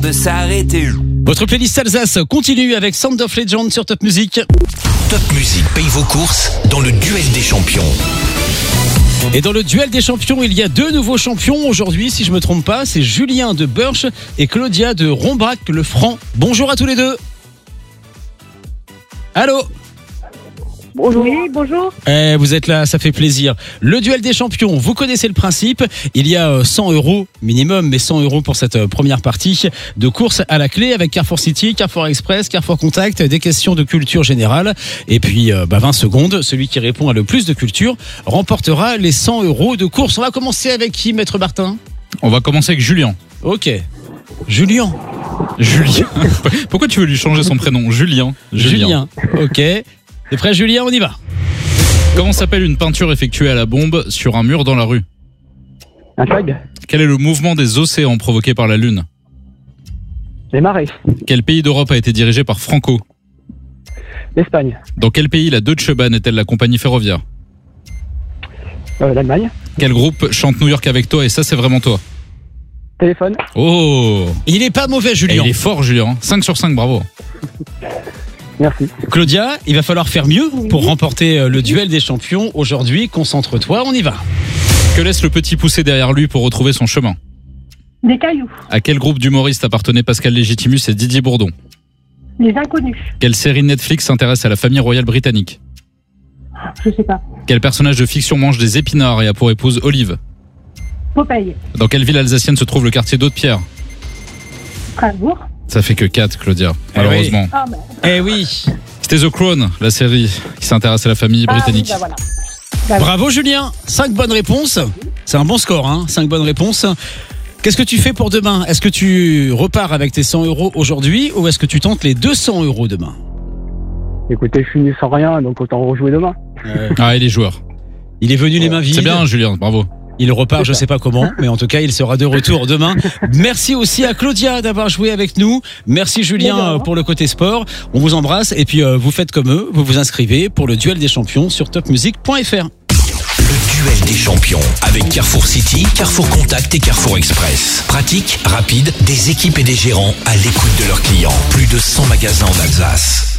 de s'arrêter. Votre playlist Alsace continue avec Sound of Legend sur Top Music. Top Music paye vos courses dans le duel des champions. Et dans le duel des champions, il y a 2 nouveaux champions aujourd'hui, si je me trompe pas, c'est Julien de Burch et Claudia de Rombrac-le-Franc. Bonjour à tous les deux. Allô ? Bonjour. Oui, bonjour. Vous êtes là, ça fait plaisir. Le duel des champions, vous connaissez le principe. Il y a 100 € minimum, mais 100 € pour cette première partie de course à la clé avec Carrefour City, Carrefour Express, Carrefour Contact, des questions de culture générale. Et puis 20 secondes, celui qui répond à le plus de culture remportera les 100 € de course. On va commencer avec qui, Maître Martin ? On va commencer avec Julien. Ok. Julien. Pourquoi tu veux lui changer son prénom ? Julien. Ok. T'es prêt, Julien ? On y va. Comment s'appelle une peinture effectuée à la bombe sur un mur dans la rue ? Un tag. Quel est le mouvement des océans provoqué par la Lune ? Les marées. Quel pays d'Europe a été dirigé par Franco ? L'Espagne. Dans quel pays la Deutsche Bahn est-elle la compagnie ferroviaire ? L'Allemagne. Quel groupe chante New York avec toi et ça c'est vraiment toi ? Téléphone. Oh ! Il est pas mauvais, Julien. Il est fort, Julien. 5 sur 5, bravo. Merci. Claudia, il va falloir faire mieux pour remporter le duel des champions aujourd'hui. Concentre-toi, on y va. Que laisse le petit pousser derrière lui pour retrouver son chemin ? Des cailloux. À quel groupe d'humoristes appartenaient Pascal Légitimus et Didier Bourdon ? Les inconnus. Quelle série Netflix s'intéresse à la famille royale britannique ? Je sais pas. Quel personnage de fiction mange des épinards et a pour épouse Olive ? Popeye. Dans quelle ville alsacienne se trouve le quartier d'Haute-Pierre ? Strasbourg. Ça fait que 4, Claudia, malheureusement. Ah bah. Eh oui. C'était The Crown, la série qui s'intéresse à la famille britannique. Ah, oui, bah voilà. Bravo, Julien. 5 bonnes réponses. C'est un bon score, hein. 5 bonnes réponses. Qu'est-ce que tu fais pour demain ? Est-ce que tu repars avec tes 100 € aujourd'hui ou est-ce que tu tentes les 200 € demain ? Écoutez, je finis sans rien, donc autant rejouer demain. Ah, et les joueurs. Il est venu les mains vides. C'est bien, Julien, bravo. Il repart, je sais pas comment, mais en tout cas, il sera de retour demain. Merci aussi à Claudia d'avoir joué avec nous. Merci Julien pour le côté sport. On vous embrasse et puis vous faites comme eux, vous vous inscrivez pour le duel des champions sur topmusic.fr. Le duel des champions avec Carrefour City, Carrefour Contact et Carrefour Express. Pratique, rapide, des équipes et des gérants à l'écoute de leurs clients. Plus de 100 magasins en Alsace.